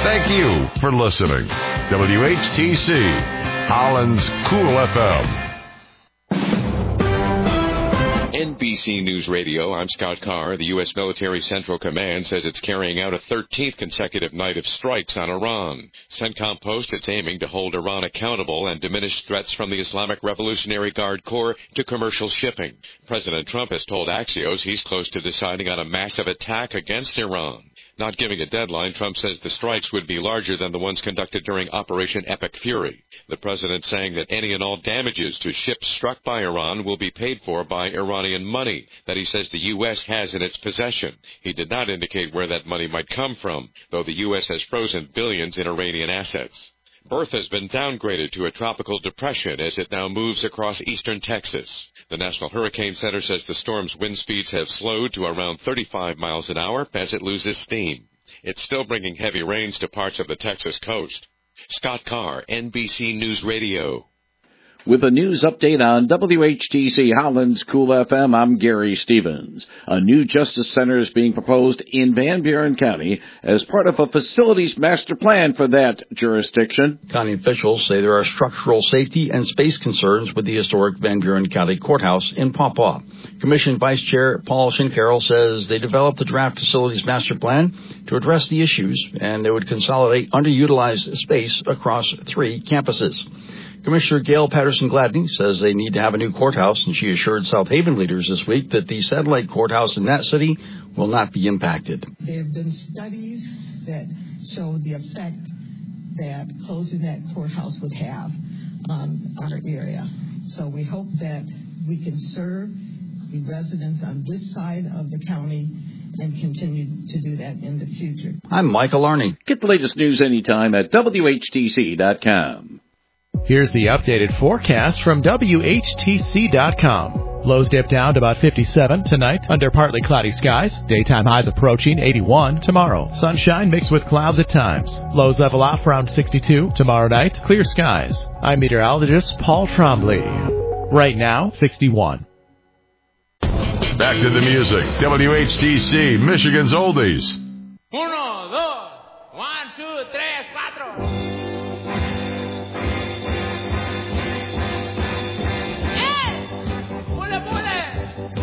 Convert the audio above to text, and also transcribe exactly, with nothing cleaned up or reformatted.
Thank you for listening. W H T C, Holland's Cool F M. N B C News Radio, I'm Scott Carr. The U S Military Central Command says it's carrying out a thirteenth consecutive night of strikes on Iran. CENTCOM posts it's aiming to hold Iran accountable and diminish threats from the Islamic Revolutionary Guard Corps to commercial shipping. President Trump has told Axios he's close to deciding on a massive attack against Iran. Not giving a deadline, Trump says the strikes would be larger than the ones conducted during Operation Epic Fury. The president saying that any and all damages to ships struck by Iran will be paid for by Iranian money that he says the U S has in its possession. He did not indicate where that money might come from, though the U S has frozen billions in Iranian assets. Bertha has been downgraded to a tropical depression as it now moves across eastern Texas. The National Hurricane Center says the storm's wind speeds have slowed to around thirty-five miles an hour as it loses steam. It's still bringing heavy rains to parts of the Texas coast. Scott Carr, N B C News Radio. With a news update on W H T C Holland's Cool F M, I'm Gary Stevens. A new Justice Center is being proposed in Van Buren County as part of a facilities master plan for that jurisdiction. County officials say there are structural safety and space concerns with the historic Van Buren County Courthouse in Paw. Commission Vice Chair Paul Shincarroll says they developed the draft facilities master plan to address the issues, and they would consolidate underutilized space across three campuses. Commissioner Gail Patterson-Gladney says they need to have a new courthouse, and she assured South Haven leaders this week that the satellite courthouse in that city will not be impacted. There have been studies that show the effect that closing that courthouse would have on our area. So we hope that we can serve the residents on this side of the county and continue to do that in the future. I'm Michael Arney. Get the latest news anytime at W H T C dot com. Here's the updated forecast from W H T C dot com. Lows dip down to about fifty-seven tonight under partly cloudy skies. Daytime highs approaching eighty-one tomorrow. Sunshine mixed with clouds at times. Lows level off around sixty-two tomorrow night. Clear skies. I'm meteorologist Paul Trombley. Right now, sixty-one. Back to the music. W H T C, Michigan's Oldies. Uno, dos, one, two, tres, cuatro.